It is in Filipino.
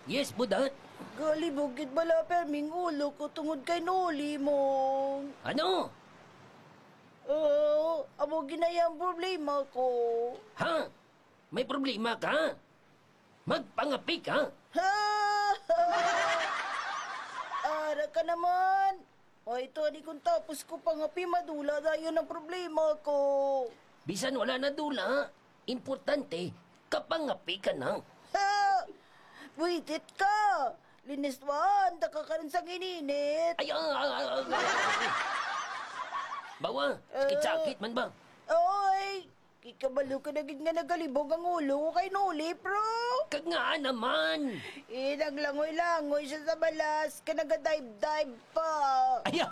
Yes, budat. Galibog gid bala perming ulo ko tungod kay nuli mong. Ano? Oo, amo ginayang problema ko. Ha? May problema ka? Magpangapi ka? Ha! Ara ka naman. O ito ani kung tapos ko pangapi madula dayon ang problema ko. Bisan wala na dula, importante, kapangapi ka na. Ha! Buitit ka! Liniswan, takakaroon sa gininit. Ay, Bawa, sakit-sakit man ba? Oy! Kikabalo ka na gid nga nagalibog ang ulo ko kay nuli, bro! Kag nga naman. Naglangoy-langoy siya sa balas, ka nagadive-dive pa. Ay,